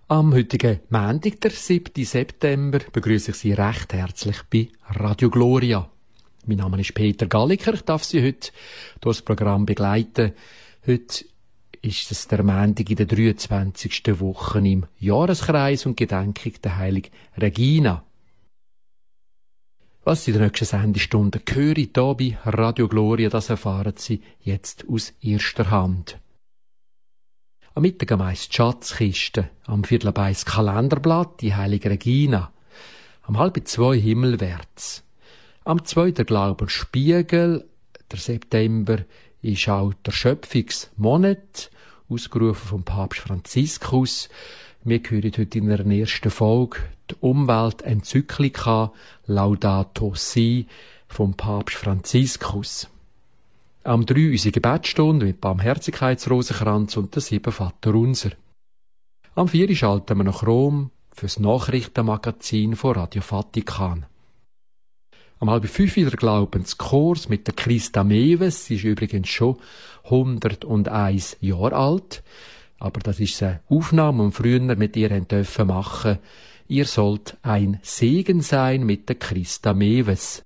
Am heutigen Montag, der 7. September, begrüße ich Sie recht herzlich bei Radio Gloria. Mein Name ist Peter Galliker, ich darf Sie heute durch das Programm begleiten. Heute ist es der Montag in der 23. Woche im Jahreskreis und gedenke der Heiligen Regina. Was Sie in der nächsten Sendestunde hören, hier bei Radio Gloria, das erfahren Sie jetzt aus erster Hand. Am Mittag meist die Schatzkiste, am 1:15 das Kalenderblatt, die Heilige Regina, am 1:30 Himmelwärts. Am 2. der Glaubensspiegel, der September, ist auch der Schöpfungsmonat, ausgerufen vom Papst Franziskus. Wir hören heute in der ersten Folge die Umweltenzyklika Laudato Si vom Papst Franziskus. Am 3 unsere Gebetsstunde mit Barmherzigkeitsrosenkranz und der 7 Vaterunser. Am 4 schalten wir nach Rom fürs Nachrichtenmagazin von Radio Vatikan. Am 4:30 der Glaubenskurs mit der Christa Mewes. Sie ist übrigens schon 101 Jahre alt. Aber das ist eine Aufnahme, die wir früher mit ihr dürfen machen. Ihr sollt ein Segen sein mit der Christa Mewes.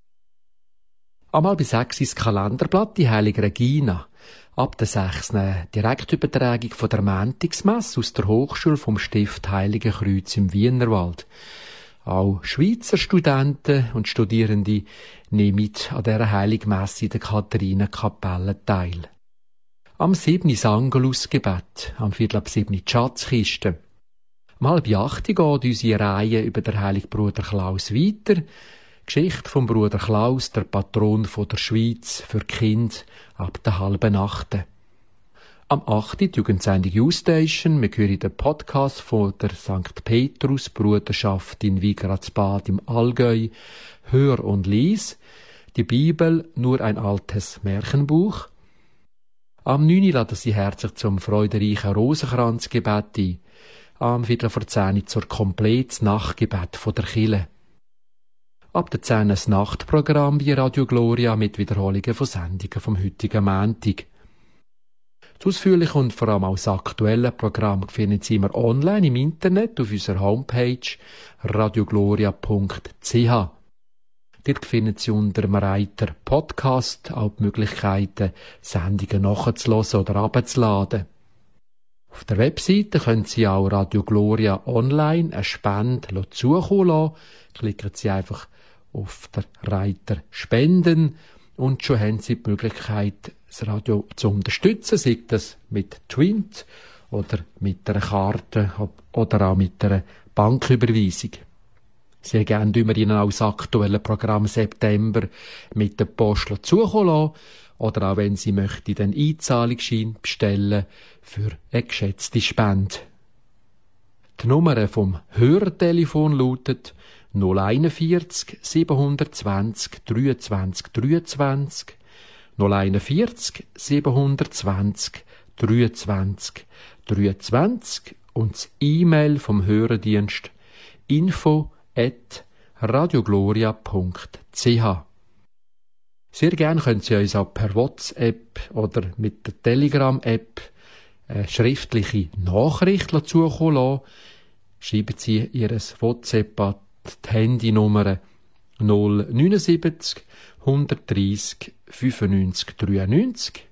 Am 5:30 das Kalenderblatt, die Heilige Regina. Ab der 6. eine Direktübertragung von der Montagsmesse aus der Hochschule vom Stift Heilige Kreuz im Wienerwald. Auch Schweizer Studenten und Studierende nehmen an dieser Heiligmesse in der Katharinenkapelle teil. Am 7. das Angelusgebet, am 7:15 die Schatzkiste. Am 7:30 geht unsere Reihe über den heiligen Bruder Klaus weiter. Geschichte vom Bruder Klaus, der Patron der Schweiz, für Kinder ab der 7:30. Am 8. die Jugendsendung U-Station. Wir hören den Podcast von der St. Petrus Bruderschaft in Wigradsbad im Allgäu. Hör und lies. Die Bibel, nur ein altes Märchenbuch. Am 9. laden Sie herzlich zum freudereichen Rosenkranzgebet ein. Am 9:45 zur komplettes Nachtgebet von der Kirche. Ab der 10 das Nachtprogramm bei Radio Gloria mit Wiederholungen von Sendungen vom heutigen Montag. Das ausführliche und vor allem auch das aktuelle Programm finden Sie immer online im Internet auf unserer Homepage radiogloria.ch. Dort finden Sie unter dem Reiter Podcast auch die Möglichkeiten, Sendungen nachzulassen oder abzuladen. Auf der Webseite können Sie auch Radio Gloria online eine Spende zukommen lassen. Klicken Sie einfach auf den Reiter Spenden und schon haben Sie die Möglichkeit, das Radio zu unterstützen, sei das mit Twint oder mit einer Karte oder auch mit einer Banküberweisung. Sehr gerne tun wir Ihnen auch das aktuelle Programm September mit der Post zukommen lassen oder auch wenn Sie möchten, den Einzahlungsschein bestellen für eine geschätzte Spende. Die Nummer vom Hörertelefon lautet 041 720 23 23 041 720 23 23 und das E-Mail vom Hörerdienst info@radiogloria.ch. Sehr gerne können Sie uns auch per WhatsApp oder mit der Telegram-App eine schriftliche Nachricht zukommen lassen. Schreiben Sie Ihr WhatsApp an die Handynummer 079 130 95 93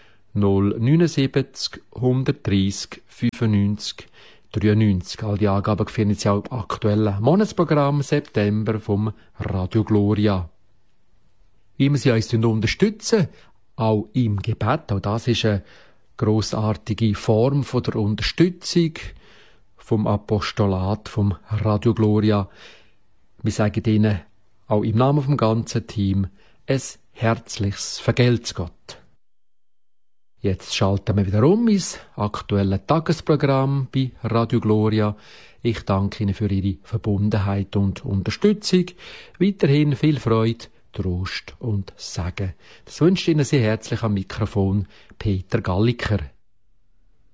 079 130 95 93. All die Angaben finden Sie auch im aktuellen Monatsprogramm September vom Radio Gloria. Wie wir Sie uns unterstützen, auch im Gebet, auch das ist eine grossartige Form von der Unterstützung vom Apostolat vom Radio Gloria. Wir sagen Ihnen auch im Namen vom ganzen Team ein herzliches Vergelt's Gott. Jetzt schalten wir wieder ins aktuelle Tagesprogramm bei Radio Gloria. Ich danke Ihnen für Ihre Verbundenheit und Unterstützung. Weiterhin viel Freude, Trost und Segen. Das wünscht Ihnen sehr herzlich am Mikrofon Peter Galliker.